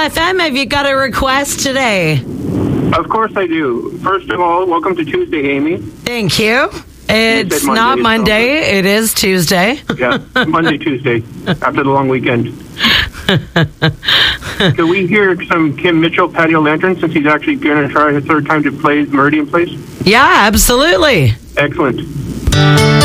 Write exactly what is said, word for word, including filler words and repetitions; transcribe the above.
F M. Have you got a request today? Of course I do. First of all, welcome to Tuesday, Amy. Thank you. It's Monday, not Monday. so. It is Tuesday. Yeah, Monday, Tuesday, after the long weekend. Can we hear some Kim Mitchell, Patio Lantern, since he's actually going to try a third time to play Meridian Place? Yeah, absolutely. Excellent.